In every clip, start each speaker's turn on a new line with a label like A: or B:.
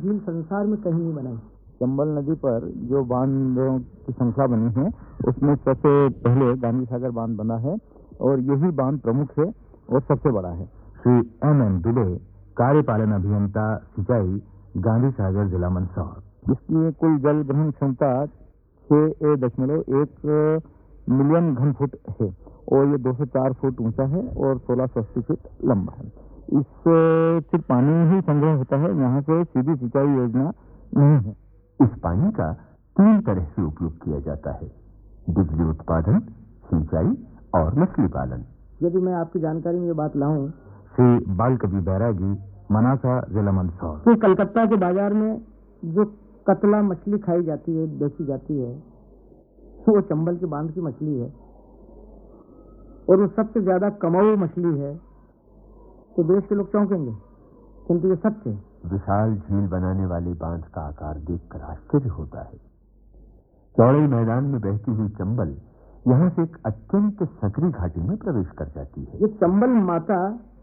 A: झील संसार में कहीं नहीं बनाई।
B: चंबल नदी पर जो बांधों की संख्या बनी है उसमें सबसे पहले गांधी सागर बांध बना है और यही बांध प्रमुख है और सबसे बड़ा है। श्री M.N. दुबे, कार्यपालन अभियंता सिंचाई, गांधी सागर, जिला मंदसौर। इसकी कुल जल ग्रहण क्षमता 6.1 मिलियन घन फुट है और ये 204 फुट ऊंचा है और 1680 फीट लंबा है। इससे सिर्फ पानी ही संग्रह होता है, यहाँ से सीधी सिंचाई योजना नहीं है।
C: इस पानी का 3 तरह से उपयोग किया जाता है: बिजली उत्पादन, सिंचाई और मछली पालन।
A: यदि मैं आपकी जानकारी में ये बात लाऊं,
B: श्री बाल कवि बैरागी, मनासा, जिला मंदसौर।
A: तो कलकत्ता के बाजार में जो कतला मछली खाई जाती है, बेची जाती है, वो चंबल के बांध की मछली है और वो सबसे ज्यादा कमाऊ मछली है, तो देश के लोग चौंकेंगे, किंतु ये सच है।
C: विशाल झील बनाने वाले बांध का आकार देखकर आश्चर्य होता है। चौड़े मैदान में बहती हुई चंबल यहां से एक अत्यंत सकरी घाटी में प्रवेश कर जाती है।
A: ये चंबल माता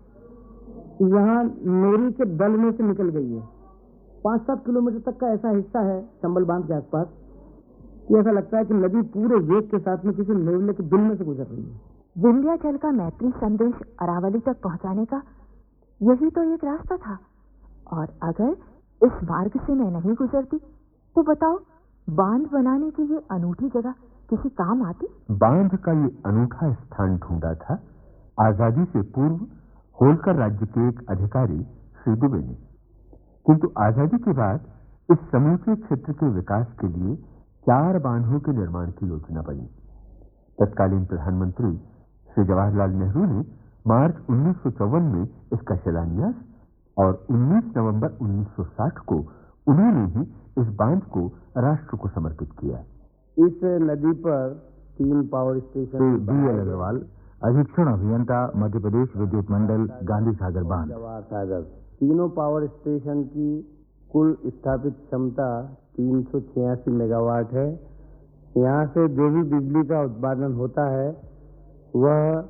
A: यहाँ नोरी के दल में से निकल गई है। 5-7 किलोमीटर तक का ऐसा हिस्सा है चंबल बांध के आसपास कि ऐसा लगता है कि नदी पूरे वेग के साथ में किसी नेवले के दिल में से गुजर रही है।
D: विंध्याचल का मैत्री संदेश अरावली तक पहुंचाने का यही तो एक रास्ता था, और अगर इस मार्ग से मैं नहीं गुजरती तो बताओ, बांध बनाने की ये अनूठी जगह किसी काम आती?
C: बांध का ये अनूठा स्थान ढूंढा था आजादी से पूर्व होलकर राज्य के एक अधिकारी श्री दुबे ने, किंतु आजादी के बाद इस समूचे क्षेत्र के विकास के लिए 4 बांधों के निर्माण की योजना बनी। तत्कालीन प्रधानमंत्री श्री जवाहरलाल नेहरू ने मार्च 1954 में इसका शिलान्यास और 19 नवंबर 1960 को उन्होंने ही इस बांध को राष्ट्र को समर्पित किया।
A: इस नदी पर 3 पावर स्टेशन।
B: B.L. अग्रवाल, अधीक्षण अभियंता, मध्य प्रदेश विद्युत मंडल, गांधी सागर बांध।
A: जवाहर सागर, तीनों पावर स्टेशन की कुल स्थापित क्षमता 386 मेगावाट है। यहाँ से जो भी बिजली का उत्पादन होता है वह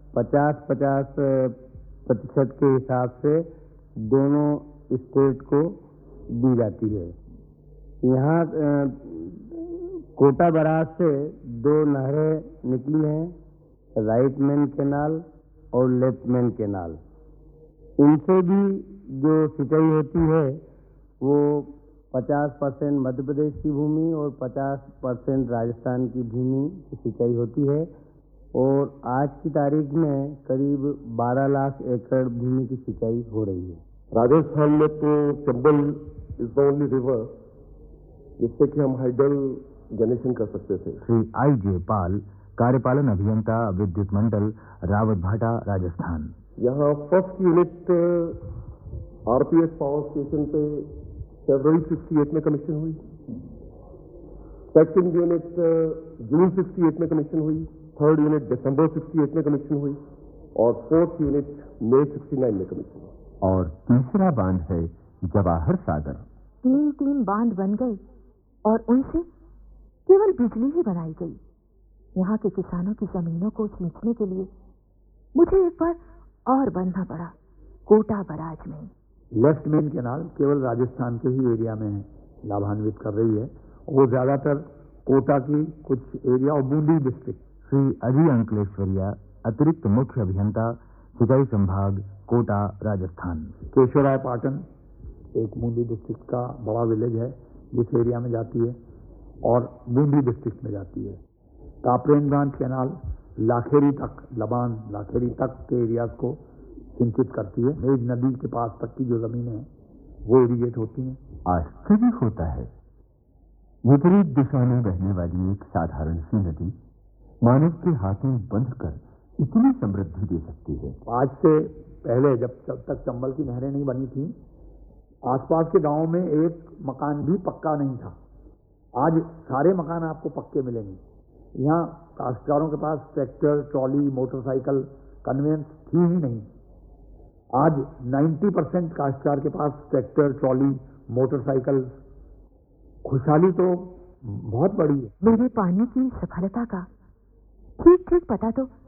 A: 50-50% के हिसाब से दोनों स्टेट को दी जाती है। यहाँ कोटा बराज से 2 नहरें निकली हैं, राइट मेन कैनाल और लेफ्ट मेन कैनाल। इनसे भी जो सिंचाई होती है वो 50% मध्य प्रदेश की भूमि और 50% राजस्थान की भूमि की सिंचाई होती है, और आज की तारीख में करीब 12 लाख एकड़ भूमि की सिंचाई हो रही है।
E: राजस्थान में तो Chambal is the only river जिससे कि हम हाइडल जनरेशन कर सकते थे।
B: श्री I.J. पाल, कार्यपालन अभियंता, विद्युत मंडल, रावतभाटा, राजस्थान।
E: यहाँ first unit RPS power station पे फरवरी 68 में कमीशन हुई, सेकंड यूनिट जून 68 में कमीशन हुई, थर्ड यूनिट दिसंबर 68 में कमीशन हुई और फोर्थ यूनिट मई 69 में कमीशन हुई।
C: और तीसरा बांध है जवाहर सागर।
D: 3 बांध बन गए और उनसे केवल बिजली ही बनाई गई। यहाँ के किसानों की जमीनों को सींचने के लिए मुझे एक बार और बनना पड़ा कोटा बराज में।
A: लेफ्ट मेन कैनाल केवल राजस्थान के ही एरिया में लाभान्वित कर रही है, वो ज्यादातर कोटा की कुछ एरिया और बूंदी डिस्ट्रिक्ट।
B: श्री अजय अंकलेश्वरिया, अतिरिक्त मुख्य अभियंता, सिंचाई संभाग, कोटा, राजस्थान।
A: केशवराय पाटन एक बूंदी डिस्ट्रिक्ट का बड़ा विलेज है जिस एरिया में जाती है और बूंदी डिस्ट्रिक्ट में जाती है। कापरेन ब्रांच कैनाल लाखेरी तक, लबान लाखेरी तक के एरियाज को सिंचित करती है। मेज नदी के पास तक की जो जमीनें हैं वो इरीगेट होती हैं।
C: आश्चर्य होता है, विपरीत दिशा में बहने वाली एक साधारण सी नदी मानव के हाथों बंधकर इतनी समृद्धि दे सकती है।
A: आज से पहले जब तक चंबल की नहरें नहीं बनी थी, आसपास के गांवों में एक मकान भी पक्का नहीं था। आज सारे मकान आपको पक्के मिलेंगे। यहाँ काश्तकारों के पास ट्रैक्टर, ट्रॉली, मोटरसाइकिल, कन्वेंस थी ही नहीं। आज 90% काश्तकार के पास ट्रैक्टर, ट्रॉली, मोटरसाइकिल। खुशहाली तो बहुत बड़ी है।
D: मेरे पानी की सफलता का ठीक ठीक पता तो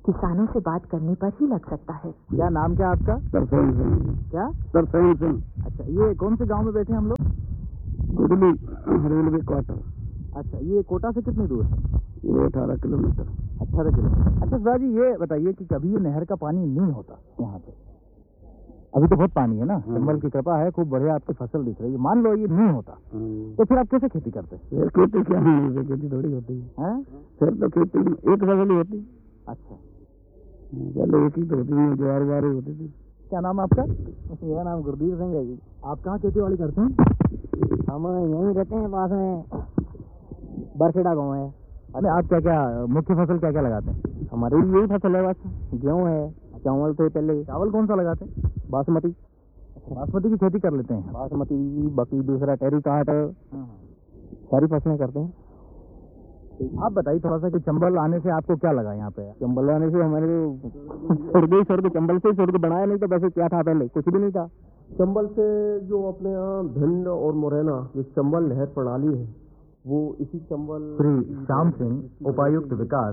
D: किसानों से बात करने पर ही लग सकता है।
B: क्या नाम क्या आपका?
A: सरसैन सिंह।
B: क्या?
A: सरसैन सिंह।
B: अच्छा, ये कौन से गांव में बैठे हम लोग?
A: Goodly railway quarter.
B: अच्छा, ये कोटा से कितनी दूर है?
A: ये 18 किलोमीटर।
B: 18 किलोमीटर। अच्छा सरदार जी, ये बताइए कि कभी ये नहर का पानी नहीं होता यहाँ पे? अभी तो बहुत पानी है ना, चंबल की कृपा है, खूब बढ़िया आपकी फसल दिख रही है। मान लो ये नहीं होता तो फिर आप कैसे खेती करते?
A: फिर खेती क्या नहीं होती, खेती थोड़ी होती है। फिर तो खेती एक फसल ही होती।
B: अच्छा,
A: पहले एक ही तो होती है, ज्वार वार ही होती थी।
B: क्या नाम है आपका?
F: मेरा नाम गुरदीप सिंह है जी।
B: आप कहाँ खेती बाड़ी करते हैं?
F: हम यहीं रहते हैं, पास में बरखेड़ा गाँव है।
B: अरे आप क्या क्या मुख्य फसल क्या क्या लगाते हैं?
F: हमारी यही फसल है, बस गेहूँ है, चावल थे पहले।
B: चावल कौन सा लगाते हैं?
F: बासमती।
B: बासमती की खेती कर लेते हैं।
F: बासमती, बाकी दूसरा टेरी काट, सारी फसलें करते हैं।
B: आप बताइए थोड़ा सा कि चंबल आने से आपको क्या लगा यहाँ पे?
F: चंबल आने से हमारे छोड़ के चंबल से छोड़ के बनाया, नहीं तो वैसे क्या था, पहले कुछ भी नहीं था।
E: चंबल से जो अपने यहाँ भिंड और मुरैना जो चंबल नहर प्रणाली है, वो इसी चंबल
B: श्री श्याम सिंह, उपायुक्त विकास।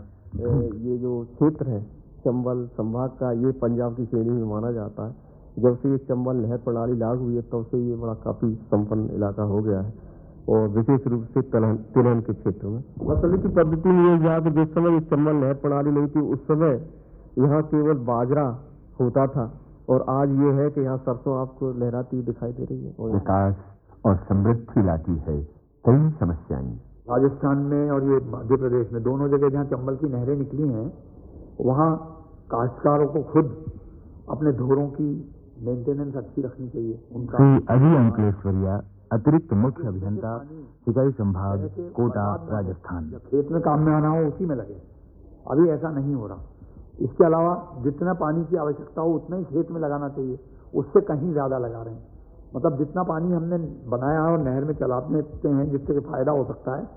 E: ये जो क्षेत्र है चंबल संभाग का, ये पंजाब की श्रेणी में माना जाता है। जब से ये चंबल नहर प्रणाली लागू हुई है तब से ये बड़ा काफी संपन्न इलाका हो गया है, और विशेष रूप से तिलहन के क्षेत्र में। फसल की पद्धति में ये यहाँ जिस समय ये चंबल नहर प्रणाली नहीं थी, उस समय यहाँ केवल बाजरा होता था, और आज ये है कि यहाँ सरसों आपको लहराती दिखाई दे रही है।
C: विकास और समृद्धि लाती है कई समस्याएं।
B: राजस्थान में और ये मध्य प्रदेश में, दोनों जगह जहाँ चंबल की नहरें निकली हैं, वहाँ काश्तकारों को खुद अपने धोरों की मेंटेनेंस अच्छी रखनी चाहिए।
C: श्री अजय अंकलेश्वरिया, अतिरिक्त मुख्य अभियंता, सिंचाई संभाग, कोटा, राजस्थान।
B: खेत में काम में आना हो उसी में लगे। अभी ऐसा नहीं हो रहा। इसके अलावा जितना पानी की आवश्यकता हो उतना ही खेत में लगाना चाहिए, उससे कहीं ज़्यादा लगा रहे हैं। मतलब जितना पानी हमने बनाया और नहर में चलाते हैं जिससे फायदा हो सकता है,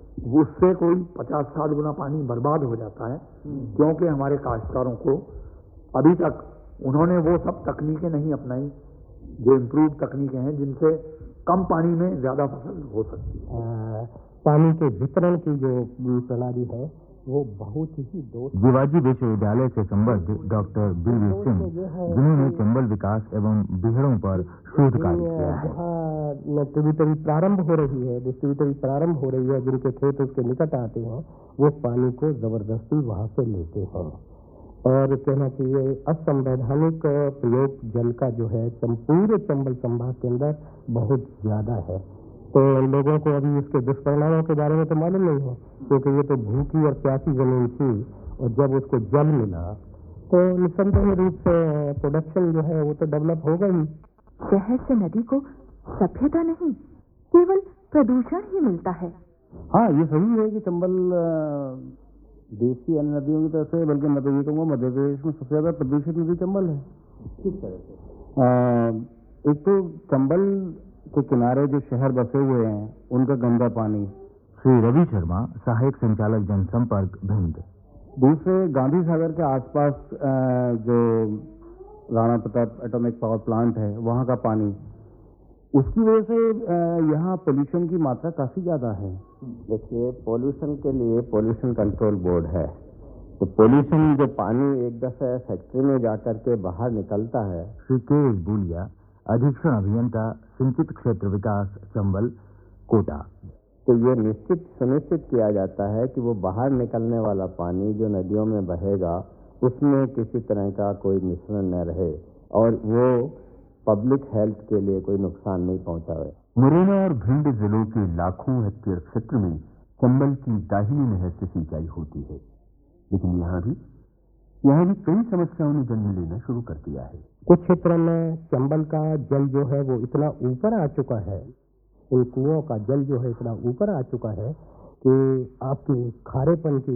B: उससे कोई 50-60 गुना पानी बर्बाद हो जाता है, क्योंकि हमारे काश्तकारों को अभी तक उन्होंने वो सब तकनीकें नहीं अपनाई जो इम्प्रूव तकनीकें हैं, जिनसे कम पानी में ज़्यादा फसल हो सकती है।
A: पानी के वितरण की जो प्रणाली है वो बहुत ही दोष।
C: जिवाजी विश्वविद्यालय से संबद्ध डॉक्टर बिलवीर सिंह, जिन्होंने चंबल विकास एवं बिहड़ों पर शोध कार्य किया है।
A: जहाँ ट्रिब्यूटरी प्रारंभ हो रही है, डिस्ट्रीब्यूटरी प्रारंभ हो रही है, जिनके खेत उसके निकट आते हैं, वो पानी को जबरदस्ती वहाँ से लेते हैं, और कहना चाहिए असंवैधानिक प्रयोग जल का जो है पूरे चंबल संभाग के अंदर बहुत ज्यादा है। तो लोगों को अभी इसके दुष्परिणामों के बारे में तो मालूम नहीं है, क्योंकि ये तो भूखी और प्यासी जमीन थी, और जब उसको जल मिला तो निसंदेह रूप से प्रोडक्शन जो है वो तो डेवलप होगा ही।
D: शहर से नदी को सभ्यता नहीं, केवल प्रदूषण ही मिलता है।
A: हाँ, ये सही है कि चंबल देश की अन्य नदियों की तरह से, बल्कि मैं तो ये कहूँगा मध्य प्रदेश में सबसे ज्यादा प्रदूषित नदी चंबल है। किस तरह से? एक तो चंबल के किनारे जो शहर बसे हुए हैं उनका गंदा पानी।
C: श्री रवि शर्मा, सहायक संचालक जनसंपर्क, भिंड।
A: दूसरे गांधी सागर के आसपास जो Rana Pratap atomic power plant है, वहाँ का पानी, उसकी वजह से यहाँ पोल्यूशन की मात्रा काफी ज्यादा है।
G: देखिए, पोल्यूशन के लिए पोल्यूशन कंट्रोल बोर्ड है, तो पोल्यूशन जो पानी एक दफे फैक्ट्री में जाकर के बाहर निकलता है।
C: श्री के एस बूलिया, अधीक्षण अभियंता, सिंचित क्षेत्र विकास, चंबल, कोटा।
G: तो ये सुनिश्चित किया जाता है कि वो बाहर निकलने वाला पानी जो नदियों में बहेगा उसमें किसी तरह का कोई मिश्रण न रहे, और वो पब्लिक हेल्थ के लिए कोई नुकसान नहीं पहुंचावे।
C: मुरैना और भिंड जिलों के लाखों हेक्टेयर क्षेत्र में चंबल की दाहिनी नहर से सिंचाई होती है, लेकिन यहाँ भी कई समस्याओं ने जन्म लेना शुरू कर दिया है।
A: कुछ क्षेत्रों में चंबल का जल जो है वो इतना ऊपर आ चुका है, इन कुओं का जल जो है इतना ऊपर आ चुका है कि आपकी खारेपन की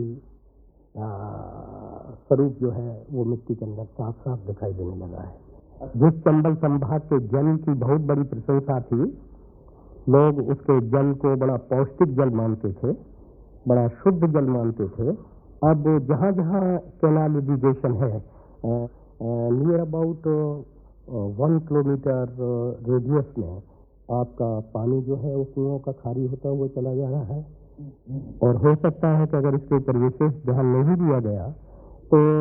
A: स्वरूप जो है वो मिट्टी के अंदर साफ साफ दिखाई देने लगा है। जिस चंबल संभाग के जल की बहुत बड़ी प्रशंसा थी, लोग उसके जल को बड़ा पौष्टिक जल मानते थे, बड़ा शुद्ध जल मानते थे। अब जहाँ जहाँ कैनाल इरिगेशन है, नियर अबाउट 1 किलोमीटर रेडियस में आपका पानी जो है वो कुओं का खारी होता हुआ चला जा रहा है, और हो सकता है कि अगर इसके ऊपर विशेष ध्यान नहीं दिया गया तो